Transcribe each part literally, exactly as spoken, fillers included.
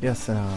يا سلام.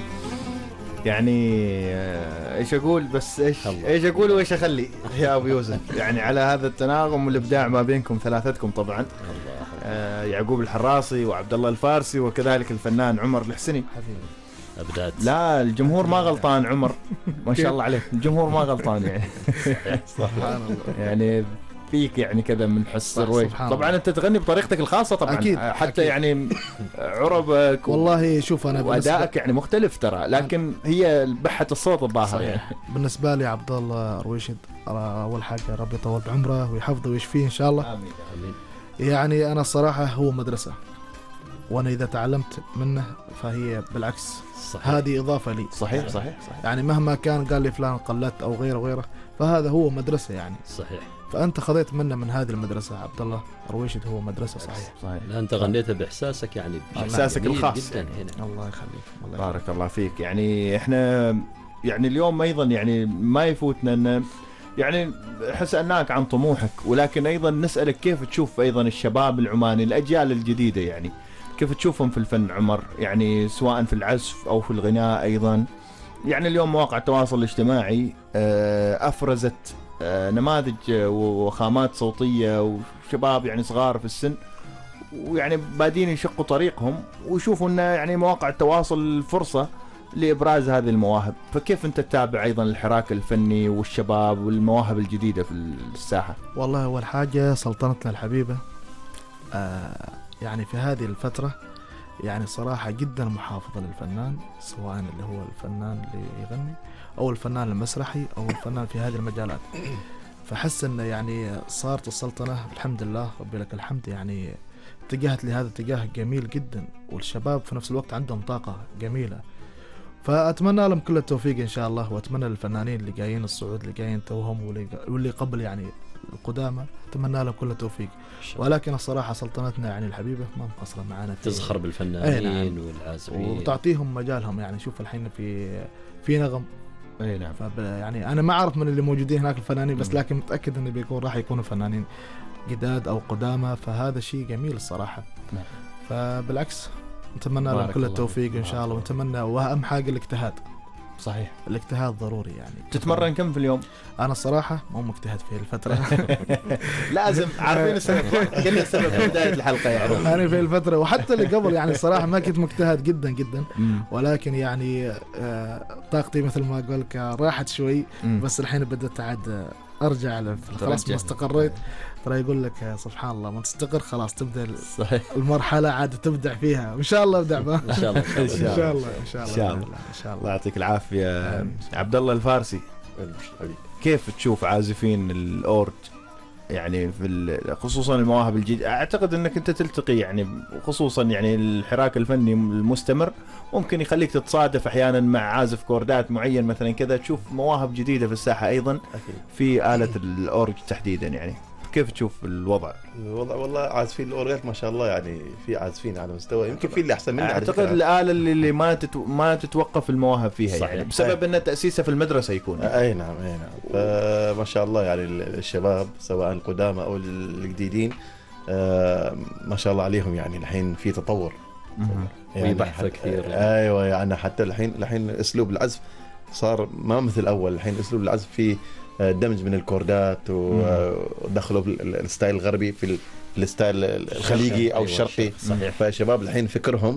يعني ايش اقول بس ايش الله. ايش اقول وايش اخلي يا ابو يوسف يعني على هذا التناغم والابداع ما بينكم ثلاثتكم طبعا. الله. آه يعقوب الحراسي وعبد الله الفارسي وكذلك الفنان عمر الحسني. حبيبي ابدات. لا الجمهور ما غلطان عمر ما شاء الله عليك الجمهور ما غلطان يعني. سبحان الله. يعني فيك يعني كذا من حس الرويش. طبعا انت تغني بطريقتك الخاصه طبعا أكيد. حتى أكيد. يعني عربك والله شوف انا وادائك يعني مختلف ترى لكن هي بحه الصوت الظاهر يعني. بالنسبه لي عبد الله رويشد اول حاجه ربي يطول بعمره ويحفظه ويشفيه ان شاء الله. امين امين. يعني انا الصراحه هو مدرسه وانا اذا تعلمت منه فهي بالعكس صحيح. هذه اضافه لي. صحيح صحيح صحيح. يعني مهما كان قال لي فلان قلت او غيره غيره فهذا هو مدرسه يعني. صحيح. فأنت خذيت منه من هذه المدرسة. عبد الله رويشد هو مدرسة صحيح. صحيح. لا أنت غنيته بإحساسك يعني إحساسك الخاص جدا هنا. الله يخليك. الله بارك يخليك. الله فيك. يعني إحنا يعني اليوم أيضا يعني ما يفوتنا أن يعني سألناك عن طموحك ولكن أيضا نسألك كيف تشوف أيضا الشباب العماني الأجيال الجديدة يعني كيف تشوفهم في الفن عمر يعني سواء في العزف أو في الغناء أيضا. يعني اليوم مواقع التواصل الاجتماعي أفرزت نماذج وخامات صوتية وشباب يعني صغار في السن ويعني بادين يشقوا طريقهم ويشوفوا أن يعني مواقع التواصل فرصة لإبراز هذه المواهب. فكيف أنت تتابع أيضا الحراك الفني والشباب والمواهب الجديدة في الساحة؟ والله أول حاجة سلطنتنا الحبيبة آه يعني في هذه الفترة يعني صراحة جدا محافظة للفنان سواء اللي هو الفنان اللي يغني أو الفنان المسرحي أو الفنان في هذه المجالات. فحس أن يعني صارت السلطنة الحمد لله ربي لك الحمد يعني اتجهت لهذا اتجاه جميل جدا والشباب في نفس الوقت عندهم طاقة جميلة. فأتمنى لهم كل التوفيق إن شاء الله وأتمنى للفنانين اللي جايين الصعود اللي جايين توهم واللي قبل يعني القدامى أتمنى لهم كل التوفيق. ولكن الصراحة سلطنتنا يعني الحبيبة ما مقصرة معانا تزخر بالفنانين نعم. والعازفين وتعطيهم مجالهم. يعني شوف الحين في في نغم اي نعم. يعني انا ما اعرف من اللي موجودين هناك الفنانين بس لكن متاكد انه بيكون راح يكونوا فنانين جداد او قدامى فهذا شيء جميل الصراحه. نعم. فبالعكس نتمنى لهم كل التوفيق ان شاء الله ونتمنى واهم حاجه الاجتهاد. صحيح الاجتهاد ضروري يعني. تتمرن كم في اليوم؟ انا الصراحه مو مجتهد في الفتره. لازم عارفين السبب قلنا السبب في بدايه الحلقه يعني. انا في الفتره وحتى اللي قبل يعني الصراحه ما كنت مجتهد جدا جدا ولكن يعني طاقتي مثل ما اقول لك راحت شوي بس الحين بدأت عاد ارجع خلاص ما استقريت. ترى يقول لك سبحان الله ما تستقر خلاص تبدا صحيح. المرحله عاد تبدع فيها وان شاء الله ابدع بها ان شاء الله ان شاء الله ان شاء الله ان شاء الله. يعطيك العافيه. عبد الله الفارسي كيف تشوف عازفين الاورج يعني في خصوصا المواهب الجديده؟ اعتقد انك انت تلتقي يعني خصوصا يعني الحراك الفني المستمر ممكن يخليك تتصادف احيانا مع عازف كوردات معين مثلا كذا تشوف مواهب جديده في الساحه ايضا في آلة الاورج تحديدا. يعني كيف تشوف الوضع؟ الوضع والله عازفين الاورجات ما شاء الله يعني في عازفين على مستوى يمكن في اللي احسن مني. اعتقد الآلة اللي ما تتو... ما تتوقف المواهب فيها صحيح. يعني بسبب ان تأسيسها في المدرسة يكون اي نعم اي نعم. فما شاء الله يعني الشباب سواء القدامى او الجديدين آه ما شاء الله عليهم يعني الحين في تطور يعني ويبحث كثير يعني. ايوه يعني حتى الحين الحين اسلوب العزف صار ما مثل الاول. الحين اسلوب العزف فيه دمج من الكوردات ودخلوا الستايل الغربي في الستايل الخليجي او الشرقي. فالشباب الحين فكرهم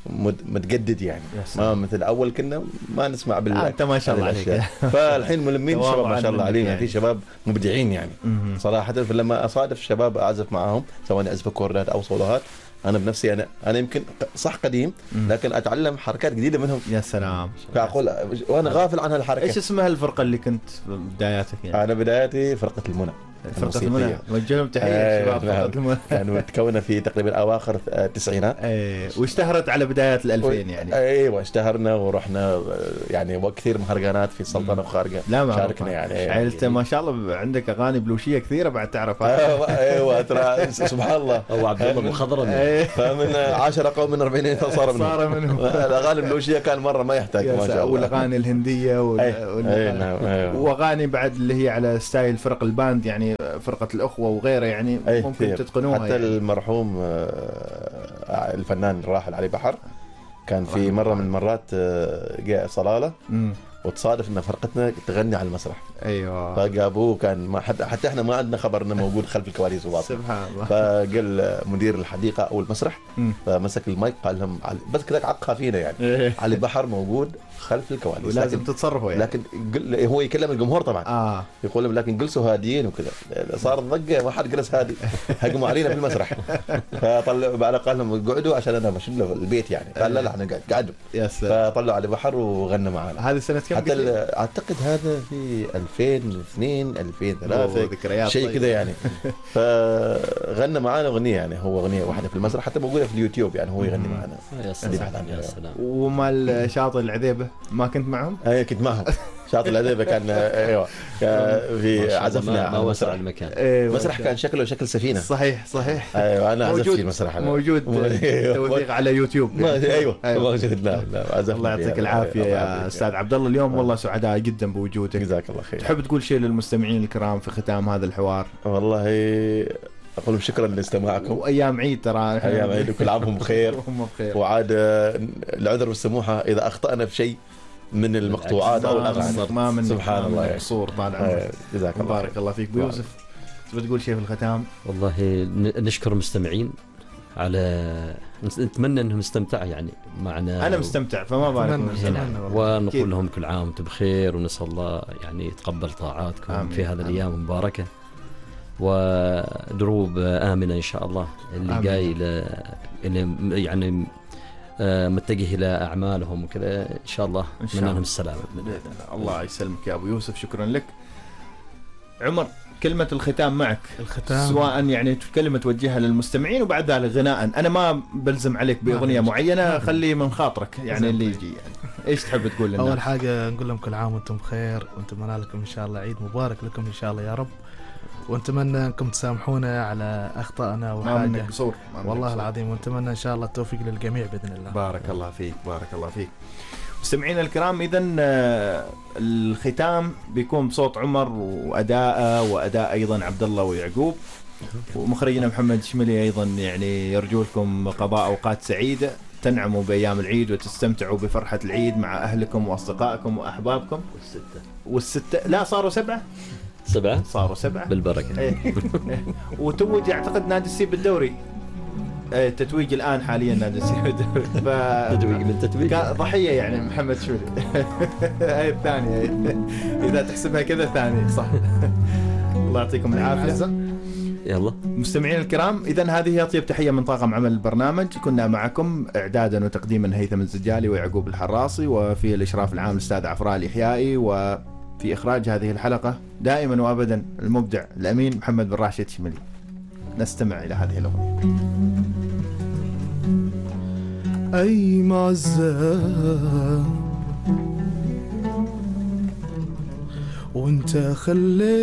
متجدد يعني ما مثل اول كنا ما نسمع بال انت ما شاء الله عليك. فالحين ملمين الشباب ما شاء الله عليهم يعني في شباب مبدعين يعني صراحه. لما اصادف شباب اعزف معاهم سواء اعزف كوردات او صولوهات انا بنفسي انا انا يمكن صح قديم لكن اتعلم حركات جديده منهم. يا سلام. فاقول وانا غافل عن هالحركه. ايش اسمها الفرقه اللي كنت بداياتك يعني؟ انا بداياتي فرقه المنى. فرقه المنى وجه لهم تحيه شباب فرقه المنى. كانوا متكونه في تقريبا اواخر التسعينات ايه واشتهرت على بدايات الألفين يعني. ايوه اشتهرنا ورحنا يعني وكثير مهرجانات في السلطنه وخارجه شاركنا يعني. عائلته ما شاء الله عندك اغاني بلوشيه كثيره بعد تعرف. ايوه ترى سبحان الله. هو عبد الله المخضرم فمن عشرة قوم من أربعين صار منهم. صار منهم. الاغاني البلوشيه كان مره ما يحتاج ما شاء الله. والاغاني الهنديه واغاني بعد اللي هي على ستايل فرق الباند يعني فرقة الأخوة وغيره يعني ممكن تتقنوها. حتى يعني. المرحوم الفنان الراحل علي بحر كان في مره من المرات آه، جاء صلاله امم وتصادف ان فرقتنا تغني على المسرح، ايوه فجابوه كان ما حتى حتى احنا ما عندنا خبر انه موجود خلف الكواليس وواضح. سبحان الله. فقال مدير الحديقه او المسرح مم. فمسك المايك قال لهم على- بس كذا عقها فينا يعني إيه. علي بحر موجود خلف الكواليس، ولازم لكن تتصرفوا يعني. لكن قل هو يكلم الجمهور طبعا اه يقول لهم لكن جلسوا هاديين وكذا، صار ضجه ما حد جلس هادي، هجموا علينا في المسرح. فطلعوا بعد قال لهم اقعدوا عشان انا ماشي له البيت يعني، قال لا لا احنا قاعد قعدوا، يا سلام. فطلعوا علي بحر وغنى معانا. هذه سنة كم؟ حتى قلت لي؟ ال- اعتقد هذا في ألفين واثنين ألفين وثلاثة أوه، ذكريات شيء طيبة. كذا يعني. فغنى معانا اغنيه يعني، هو اغنيه واحده في المسرح حتى موجوده في اليوتيوب يعني، هو يغني معانا. يا سلام يا سلام. ومال شاطئ العذيبة ما كنت معهم؟ اي كنت معهم شاطئ العذيبه كان ايوه كان ما في شاء الله، عزفنا ما- ما على وسع المسرح. المكان. ايوه المسرح كان شكله شكل سفينه. صحيح صحيح. ايوه انا عزفت موجود في المسرح هذا. موجود أيوة. توثيق على يوتيوب. ما ايوه أيوة. موجود. لا لا عزفت الله فيه يعطيك هذا. العافية الله يا يعافيك. أستاذ عبد الله. اليوم والله سعداء جدا بوجودك. جزاك الله خير. تحب تقول شيء للمستمعين الكرام في ختام هذا الحوار؟ والله اقول لهم شكرا لاستماعكم، وأيام عيد ترى إحنا- ايام عيد وكل عام وهم بخير. وهم بخير. وعاد آه، العذر والسموحه اذا اخطانا في شيء من المقطوعات او ما الاغاني. من- ما من سبحان الله يعني. قصور طال عمرك. آه، جزاك الله بارك الله فيك. أبو يوسف تبي تقول شيء في الختام؟ والله ن- نشكر المستمعين على نتمنى انهم استمتعوا يعني معنا. أنا مستمتع فما بالك. أتمنى. مستمتع. أتمنى والله. ونقول أكيد. لهم كل عام وانتم بخير، ونسال الله يعني يتقبل طاعاتكم آمين. في هذه آمين. الايام المباركه، ودروب امنه ان شاء الله. اللي آمين. جاي ل... اللي يعني آه، متجه الى اعمالهم وكذا ان شاء الله إن شاء نتمنى الله. لهم السلامه. بإذن الله. الله يسلمك يا أبو يوسف. شكرا لك. عمر كلمة الختام معك، الختام سواء يعني كلمة توجهها للمستمعين وبعد ذلك غناء. أنا ما بلزم عليك بأغنية ما في معينة، ما في خلي من خاطرك يعني زين اللي طيب. يجي يعني. إيش تحب تقول للناس؟ اول حاجه نقول لهم كل عام وانتم بخير، ونتمنى لكم ان شاء الله عيد مبارك لكم ان شاء الله يا رب، ونتمنى انكم تسامحونا على اخطائنا ما منك وحاجه قصور. ما منك والله قصور. العظيم، ونتمنى ان شاء الله التوفيق للجميع باذن الله. بارك الله فيك. بارك الله فيك. مستمعينا الكرام، إذا الختام بيكون بصوت عمر وأداءه وأداء أيضا عبد الله ويعقوب، ومخرجنا محمد شملي أيضا. يعني يرجو لكم قضاء أوقات سعيدة، تنعموا بأيام العيد وتستمتعوا بفرحة العيد مع أهلكم وأصدقائكم وأحبابكم. والستة والستة لا صاروا سبعة، سبعة صاروا سبعة بالبركة. إيه. وتوج أعتقد نادي السيب بالدوري. إيه، التتويج الآن حاليا نادي السيب بالدوري. ف... تتويج من تتويج. كان ضحية يعني محمد شملي. هاي الثانية إذا تحسبها كذا ثانية صح. الله يعطيكم العافية. يلا مستمعين الكرام، إذا هذه هي طيب تحية من طاقم عمل البرنامج. كنا معكم إعدادا وتقديما هيثم الزجالي ويعقوب الحراصي، وفي الإشراف العام الأستاذ عفراء الإحيائي، وفي إخراج هذه الحلقة دائما وأبدا المبدع الأمين محمد بن راشد شملي. نستمع إلى هذه الأغنية. اي معزه وانت خليت